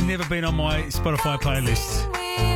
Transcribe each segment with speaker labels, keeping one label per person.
Speaker 1: never been on my Spotify playlist.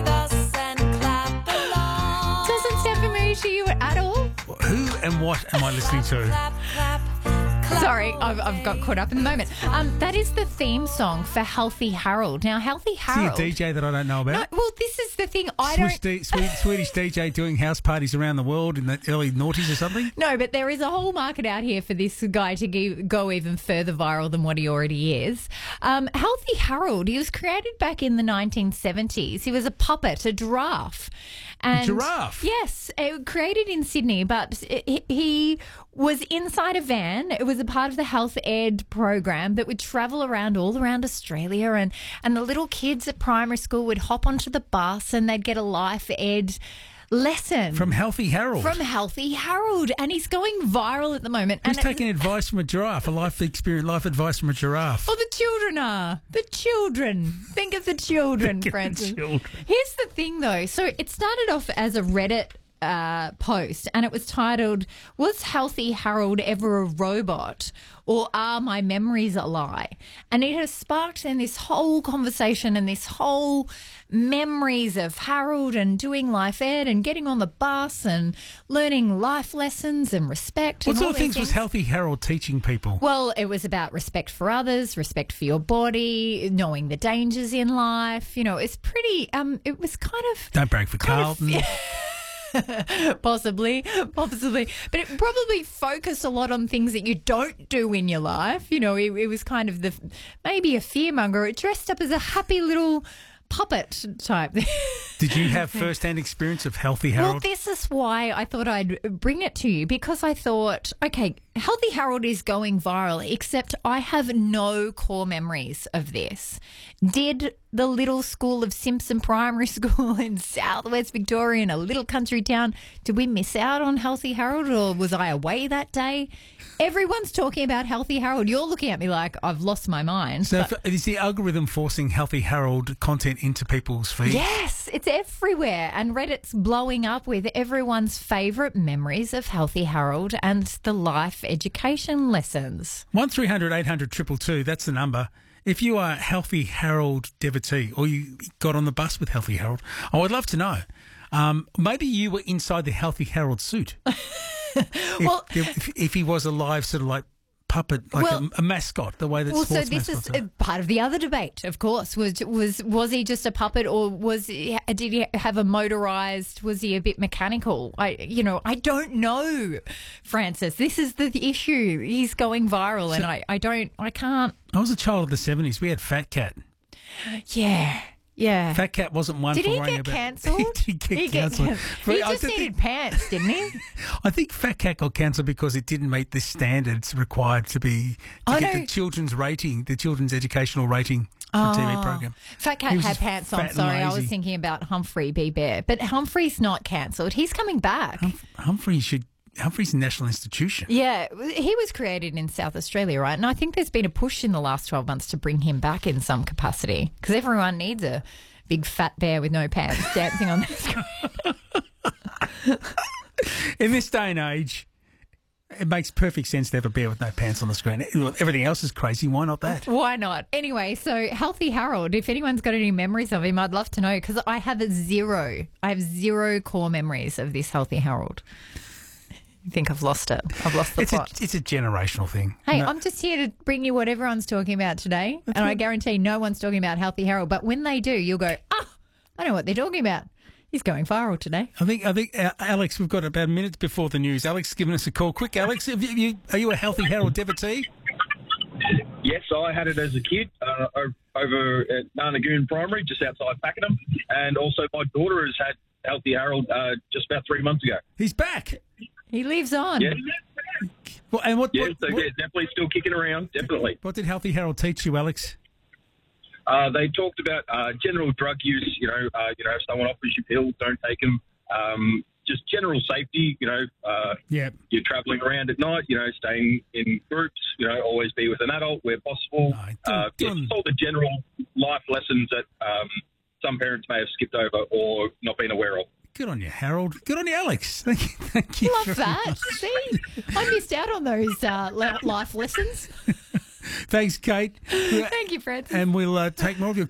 Speaker 2: Doesn't sound familiar to you at all?
Speaker 1: Who and what am I listening to?
Speaker 2: Sorry, I've got caught up in the moment. That is the theme song for Healthy Harold. Now, Healthy Harold...
Speaker 1: Is he a DJ that I don't know about?
Speaker 2: No, well, this is the thing.
Speaker 1: Swedish DJ doing house parties around the world in the early noughties or something?
Speaker 2: No, but there is a whole market out here for this guy to go even further viral than what he already is. Healthy Harold, he was created back in the 1970s. He was a puppet, a giraffe. And
Speaker 1: giraffe?
Speaker 2: Yes, created in Sydney, but he was inside a van. It was a part of the health ed program that would travel all around Australia, and the little kids at primary school would hop onto the bus and they'd get a life ed lesson.
Speaker 1: From Healthy Harold?
Speaker 2: From Healthy Harold. And he's going viral at the moment.
Speaker 1: Who's taking advice from a giraffe, life advice from a giraffe?
Speaker 2: Oh, the children are. The children. Think of the children, Francis. Here's the thing, though. So it started off as a Reddit post, and it was titled, "Was Healthy Harold ever a robot, or are my memories a lie?" And it has sparked then this whole conversation and this whole memories of Harold and doing life ed and getting on the bus and learning life lessons and respect.
Speaker 1: What sort of things was Healthy Harold teaching people?
Speaker 2: Well, it was about respect for others, respect for your body, knowing the dangers in life. You know, it's pretty, it was kind of...
Speaker 1: Don't break for Carlton.
Speaker 2: Possibly, but it probably focused a lot on things that you don't do in your life. You know, it was kind of maybe a fearmonger. It dressed up as a happy little puppet type.
Speaker 1: Did you have first-hand experience of Healthy Harold?
Speaker 2: Well, this is why I thought I'd bring it to you, because I thought, okay, Healthy Harold is going viral, except I have no core memories of this. Did the little school of Simpson Primary School in southwest Victoria, in a little country town, did we miss out on Healthy Harold, or was I away that day? Everyone's talking about Healthy Harold. You're looking at me like I've lost my mind.
Speaker 1: So is the algorithm forcing Healthy Harold content into people's feeds?
Speaker 2: Yes, it's everywhere. And Reddit's blowing up with everyone's favourite memories of Healthy Harold and the life education lessons.
Speaker 1: 1300 800 222, that's the number. If you are a Healthy Harold devotee, or you got on the bus with Healthy Harold, I would love to know. Maybe you were inside the Healthy Harold suit. If he was a live sort of like puppet, like a mascot, the way that sports mascots are.
Speaker 2: So this is part of the other debate, of course. Was he just a puppet, or did he have a motorised? Was he a bit mechanical? I don't know, Francis. This is the issue. He's going viral, and I can't.
Speaker 1: I was a child of the 70s. We had Fat Cat.
Speaker 2: Yeah. Yeah.
Speaker 1: Fat Cat wasn't one
Speaker 2: for
Speaker 1: worrying about...
Speaker 2: Did he get cancelled?
Speaker 1: He did get cancelled.
Speaker 2: He just needed pants, didn't he?
Speaker 1: I think Fat Cat got cancelled because it didn't meet the standards required to get the children's rating, the children's educational rating for a TV program.
Speaker 2: Fat Cat had pants on. Sorry, I was thinking about Humphrey B. Bear. But Humphrey's not cancelled. He's coming back.
Speaker 1: Humphrey's a national institution.
Speaker 2: Yeah, he was created in South Australia, right? And I think there's been a push in the last 12 months to bring him back in some capacity, because everyone needs a big fat bear with no pants dancing on the screen.
Speaker 1: In this day and age, it makes perfect sense to have a bear with no pants on the screen. Everything else is crazy. Why not that?
Speaker 2: Why not? Anyway, so Healthy Harold, if anyone's got any memories of him, I'd love to know, because I have zero core memories of this Healthy Harold. I think I've lost it. I've lost the plot.
Speaker 1: It's a generational thing.
Speaker 2: Hey, I'm just here to bring you what everyone's talking about today, and I guarantee no one's talking about Healthy Harold. But when they do, you'll go, I know what they're talking about. He's going viral today.
Speaker 1: I think Alex, we've got about a minute before the news. Alex, giving us a call. Quick, Alex, are you a Healthy Harold devotee?
Speaker 3: Yes, I had it as a kid over at Narnagoon Primary, just outside Pakenham, and also my daughter has had Healthy Harold just about 3 months ago.
Speaker 1: He's back.
Speaker 2: He lives on.
Speaker 3: Yeah.
Speaker 1: Well, and
Speaker 3: definitely still kicking around, definitely.
Speaker 1: What did Healthy Harold teach you, Alex?
Speaker 3: They talked about general drug use, if someone offers you pills, don't take them. Just general safety, you're travelling around at night, staying in groups, always be with an adult where possible. Just all the general life lessons that some parents may have skipped over or not been aware of.
Speaker 1: Good on you, Harold. Good on you, Alex. Thank you.
Speaker 2: Love that. See, I missed out on those life lessons.
Speaker 1: Thanks, Kate.
Speaker 2: Thank you, Francis.
Speaker 1: And we'll take more of your